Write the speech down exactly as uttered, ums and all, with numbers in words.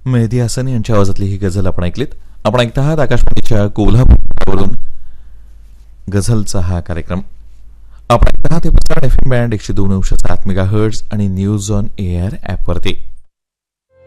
मेहदी हसन यांच्या आवाजातली ही गझल आपण ऐकलीत. आपण ऐकत आहात आकाशवाणीच्या कोल्हापूरवरून गझलचा हा कार्यक्रम. आपण ऐकत आहात हे प्रसारण एफ एम बँड एकशे दोन अंश सात मेगा हर्ट्झ आणि न्यूज ऑन एअर ॲपवरती.